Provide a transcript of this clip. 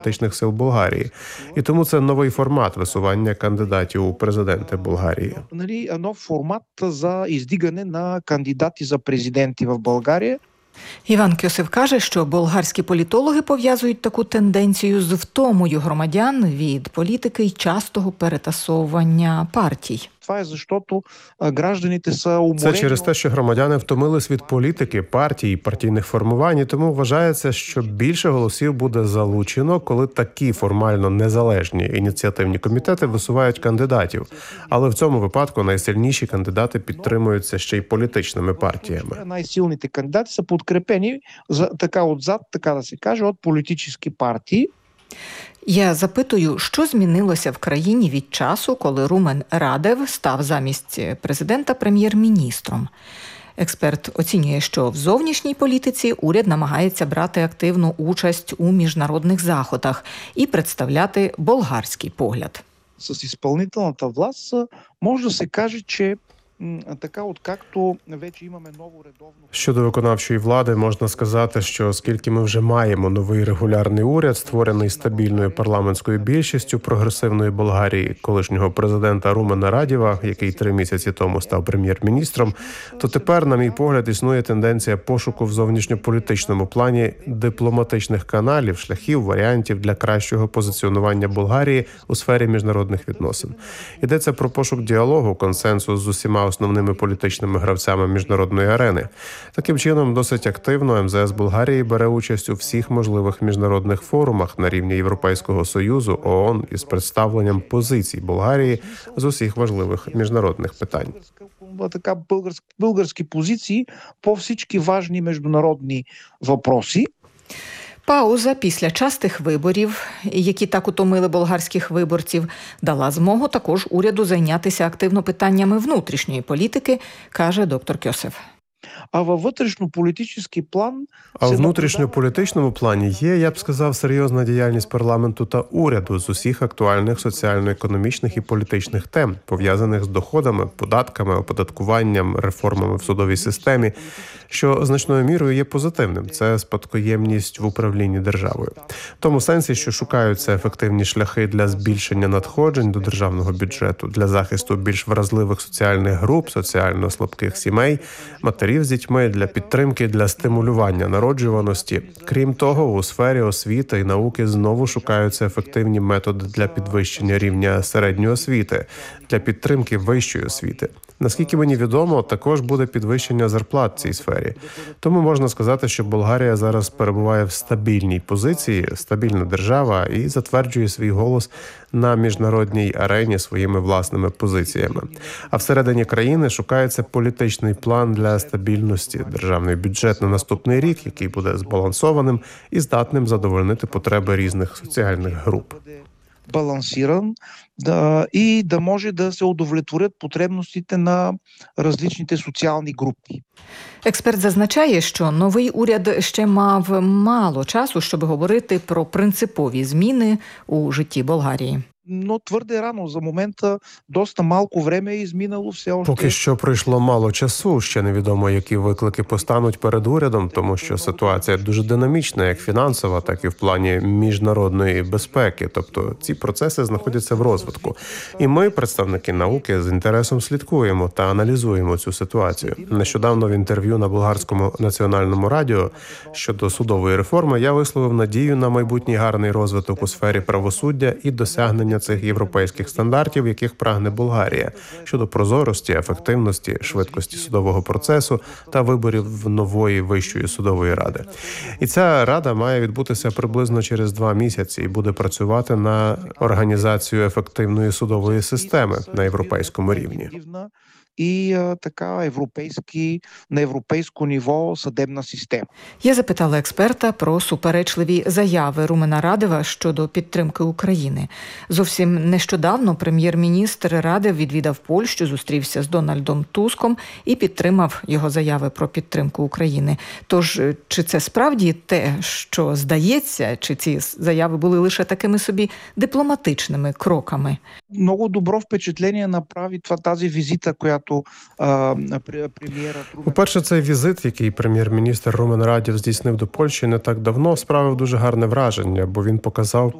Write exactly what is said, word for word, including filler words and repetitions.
політичних сил Болгарії. І тому це новий формат висування кандидатів у президенти Болгарії. Нов формат за издигане на кандидати за президенти в Болгарії. Іван Кьосев каже, що болгарські політологи пов'язують таку тенденцію з втомою громадян від політики й частого перетасовування партій. Це через те, що громадяни втомились від політики, партій і партійних формувань, і тому вважається, що більше голосів буде залучено, коли такі формально незалежні ініціативні комітети висувають кандидатів. Але в цьому випадку найсильніші кандидати підтримуються ще й політичними партіями. Найсильніші кандидати са підкріплені така отзад, така да се каже, від політичні партії. Я запитую, що змінилося в країні від часу, коли Румен Радев став замість президента прем'єр-міністром. Експерт оцінює, що в зовнішній політиці уряд намагається брати активну участь у міжнародних заходах і представляти болгарський погляд. З ісполнительната власть може се каже, що така от както вече имаме нову редовну... Щодо виконавчої влади, можна сказати, що оскільки ми вже маємо новий регулярний уряд, створений стабільною парламентською більшістю прогресивної Болгарії, колишнього президента Румена Радєва, який три місяці тому став прем'єр-міністром, то тепер, на мій погляд, існує тенденція пошуку в зовнішньополітичному плані дипломатичних каналів, шляхів, варіантів для кращого позиціонування Болгарії у сфері міжнародних відносин. Йдеться про пошук діалогу, консенсус з усіма основними політичними гравцями міжнародної арени. Таким чином, досить активно ем зе ес Болгарії бере участь у всіх можливих міжнародних форумах на рівні Європейського Союзу, ООН із представленням позицій Болгарії з усіх важливих міжнародних питань. Така българські позиції по всі важні міжнародні вопроси. Пауза після частих виборів, які так утомили болгарських виборців, дала змогу також уряду зайнятися активно питаннями внутрішньої політики, каже доктор Кьосев. А во внутрішньополітичний план... А в внутрішньополітичному плані є, я б сказав, серйозна діяльність парламенту та уряду з усіх актуальних соціально-економічних і політичних тем, пов'язаних з доходами, податками, оподаткуванням, реформами в судовій системі, що значною мірою є позитивним. Це спадкоємність в управлінні державою. В тому сенсі, що шукаються ефективні шляхи для збільшення надходжень до державного бюджету, для захисту більш вразливих соціальних груп, соціально слабких сімей, матерів з дітьми, для підтримки, для стимулювання народжуваності. Крім того, у сфері освіти і науки знову шукаються ефективні методи для підвищення рівня середньої освіти, для підтримки вищої освіти. Наскільки мені відомо, також буде підвищення зарплат в цій сфері. Тому можна сказати, що Болгарія зараз перебуває в стабільній позиції, стабільна держава і затверджує свій голос на міжнародній арені своїми власними позиціями. А всередині країни шукається політичний план для стабільності, державний бюджет на наступний рік, який буде збалансованим і здатним задовольнити потреби різних соціальних груп. Балансиран да, и да може да се удовлетворят потребностите на различните соціальні групи. Експерт зазначає, що новий уряд ще мав мало часу, щоб говорити про принципові зміни у житті Болгарії. Но твърде рано. За момента доста малко време е изминало все още. Поки що пройшло мало часу, ще невідомо, які виклики постануть перед урядом, тому що ситуація дуже динамічна, як фінансова, так і в плані міжнародної безпеки. Тобто ці процеси знаходяться в розвитку. І ми, представники науки, з інтересом слідкуємо та аналізуємо цю ситуацію. Нещодавно в інтерв'ю на Болгарському національному радіо щодо судової реформи я висловив надію на майбутній гарний розвиток у сфері правосуддя і досягнення цих європейських стандартів, яких прагне Болгарія, щодо прозорості, ефективності, швидкості судового процесу та виборів нової Вищої судової ради. І ця рада має відбутися приблизно через два місяці і буде працювати на організацію ефективної судової системи на європейському рівні. І така європейські, на європейському ніво судебна система. Я запитала експерта про суперечливі заяви Румена Радева щодо підтримки України. Зовсім нещодавно прем'єр-міністр Радев відвідав Польщу, зустрівся з Дональдом Туском і підтримав його заяви про підтримку України. Тож, чи це справді те, що здається, чи ці заяви були лише такими собі дипломатичними кроками? Много добро впечатление направи това тази візита, която когато а, прем'єра По-перше, цей візит, який прем'єр-міністр Румен Радєв здійснив до Польщі не так давно, справив дуже гарне враження, бо він показав